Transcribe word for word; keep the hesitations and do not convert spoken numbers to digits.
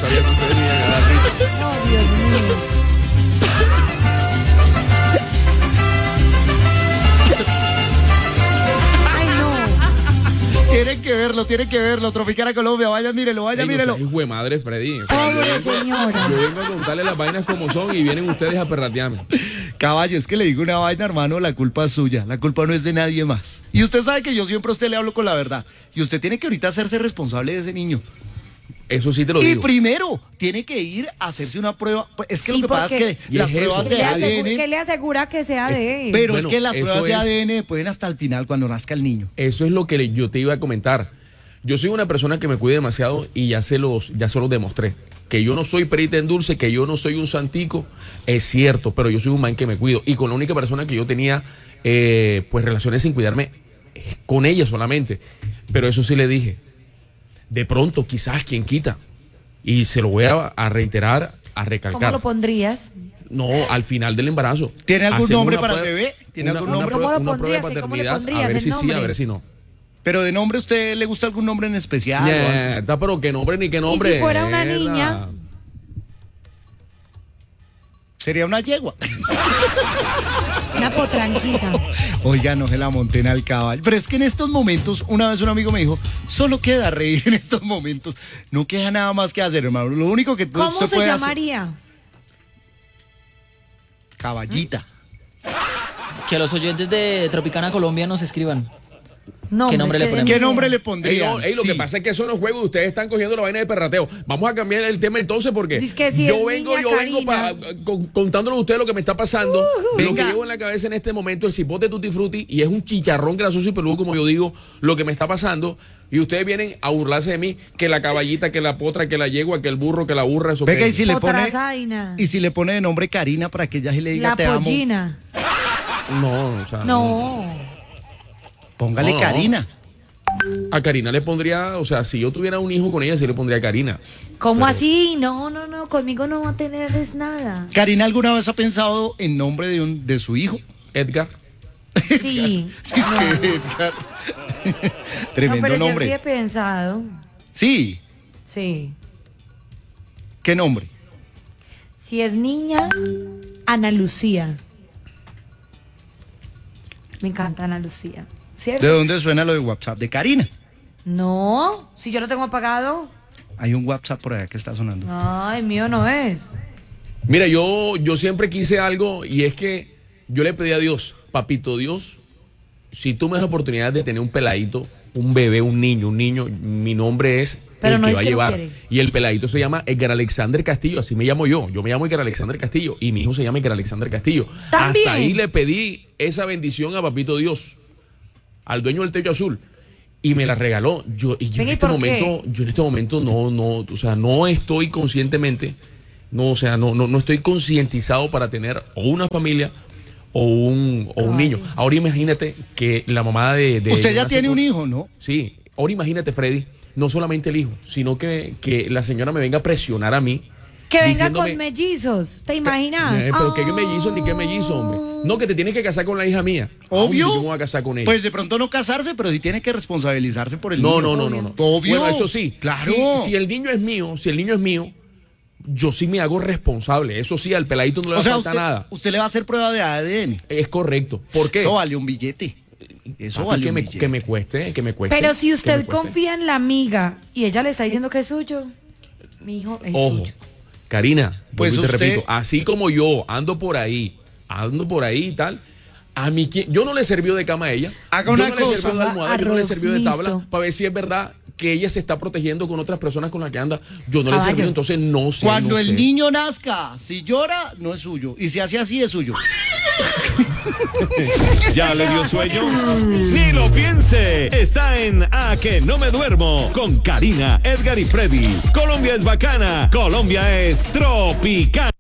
sabía que ustedes me iban a dar risa. Oh, Dios mío. Ay, no. Tienen que verlo, tienen que verlo. Tropicana Colombia, vaya, mírelo, vaya, Ey, mírelo. no seas hijo de madre, Freddy. O sea, Pobre yo vengo- señora. Yo vengo a contarle las vainas como son y vienen ustedes a perratearme. Caballo, es que le digo una vaina, hermano, la culpa es suya, la culpa no es de nadie más. Y usted sabe que yo siempre a usted le hablo con la verdad. Y usted tiene que ahorita hacerse responsable de ese niño. Eso sí te lo Y digo. primero, tiene que ir a hacerse una prueba. Pues es que Sí, lo que pasa es porque- que Y las es eso. pruebas ¿Qué de le, asegu- A D N... qué le asegura que sea de él? Pero Bueno, es que las eso pruebas de es- A D N pueden hasta el final cuando nazca el niño. Eso es lo que le- yo te iba a comentar. Yo soy una persona que me cuida demasiado y ya se los, ya se los demostré. Que yo no soy perita en dulce, que yo no soy un santico, es cierto, pero yo soy un man que me cuido. Y con la única persona que yo tenía, eh, pues, relaciones sin cuidarme, eh, con ella solamente. Pero eso sí le dije. De pronto, quizás, quien quita. Y se lo voy a, a reiterar, a ¿Cómo recalcar. lo pondrías? No, al final del embarazo. ¿Tiene algún Hacemos nombre una para el prueba- bebé? ¿Tiene una- algún una nombre? prueba- ¿Cómo lo una prueba de pondrías? ¿Cómo le paternidad, pondrías a ver el si sí, a nombre? ver si no. Pero de nombre, ¿usted le gusta algún nombre en especial? o algo? Mierda, pero qué nombre ni qué nombre. si fuera una mierda. niña? Sería una yegua. Una potranquita. Oiga, no se la monten al caballo. Pero es que en estos momentos, una vez un amigo me dijo, solo queda reír en estos momentos. No queda nada más que hacer, hermano. Lo único que ¿Cómo usted se puede hacer... llamaría? Caballita. Que los oyentes de Tropicana Colombia nos escriban. No, ¿Qué nombre le ponemos? ¿Qué nombre le Ey, pondría? no, ey, lo que pasa es que eso no es juego y ustedes están cogiendo la vaina de perrateo. Vamos a cambiar el tema entonces porque Dice que si yo es vengo, niña, yo vengo Karina. pa- con- contándole a ustedes lo que me está pasando. Lo que Venga. llevo en la cabeza en este momento, el cipote tutti frutti, y es un chicharrón grasoso y peludo, como yo digo, lo que me está pasando. Y ustedes vienen a burlarse de mí, que la caballita, que la potra, que la yegua, que el burro, que la burra, eso Venga, que- y si le pone... Potrasaina. Y si le pone de nombre Karina para que ella sí le diga La te amo. pollina. No, o sea, No. Póngale No, no. Karina. A Karina le pondría, o sea, si yo tuviera un hijo con ella, sí le pondría Karina. ¿Cómo Pero- así? No, no, no. Conmigo no va a tener es nada. ¿Karina alguna vez ha pensado en nombre de, un, de su hijo? Edgar. Sí. Es que Edgar. No, Tremendo pero yo nombre. sí he pensado. Sí. Sí. ¿Qué nombre? Si es niña, Ana Lucía. Me encanta Ana Lucía. ¿Cierto? ¿De dónde suena lo de WhatsApp? De Karina. No, si yo lo tengo apagado. Hay un WhatsApp por allá que está sonando. Ay, mío no es. Mira, yo, yo siempre quise algo y es que yo le pedí a Dios, papito Dios, si tú me das oportunidad de tener un peladito, un bebé, un niño, un niño, mi nombre es Pero el no que es va a que lo llevar. quiere. Y el peladito se llama Edgar Alexander Castillo, así me llamo yo. Yo me llamo Edgar Alexander Castillo y mi hijo se llama Edgar Alexander Castillo. También. Hasta ahí le pedí esa bendición a papito Dios, al dueño del techo azul. Y me la regaló. Yo, y yo Venga, en ¿y este por qué? momento, yo en este momento no, no, o sea, no estoy conscientemente, no, o sea, no, no, no estoy concientizado para tener o una familia o un, o un Ay. niño. Ahora imagínate que la mamá de, de Usted ya Jonas tiene se- un hijo, ¿no? Sí. Ahora imagínate, Freddy, no solamente el hijo, sino que, que la señora me venga a presionar a mí. Que venga diciéndome- con mellizos, ¿te imaginas? Eh, pero qué Ah. mellizo ni qué mellizo, hombre. No, que te tienes que casar con la hija mía. Obvio. Ah, yo me voy a casar con ella. Pues de pronto no casarse, pero sí tiene que responsabilizarse por el No, niño. no, no, no, no. Obvio. Bueno, eso sí. Claro. Si, si el niño es mío, si el niño es mío, yo sí me hago responsable. Eso sí, al peladito no le va O sea, a faltar usted, nada. usted le va a hacer prueba de A D N. Es correcto. ¿Por qué? Eso vale un billete. Eso Papi, vale que un me, billete. que me cueste, que me cueste. Pero si que usted me cueste. confía en la amiga y ella le está diciendo que es suyo, mi hijo es Ojo, suyo. Karina, Pues pues te usted- repito, así como yo ando por ahí, ando por ahí y tal, a mí, ¿quién- yo no le sirvió de cama a ella. Haga yo una no cosa. le sirvió de almohada, yo no le Arroz sirvió de tabla, mixto. para ver si es verdad que ella se está protegiendo con otras personas con las que anda. Yo no le Caballo. sirvió, entonces no sé. Cuando no el sé. niño nazca, si llora, no es suyo. Y si hace así, es suyo. ¿Ya le dio sueño? Ni lo piense. Está en A que no me duermo con Karina, Edgar y Freddy. Colombia es bacana. Colombia es tropical.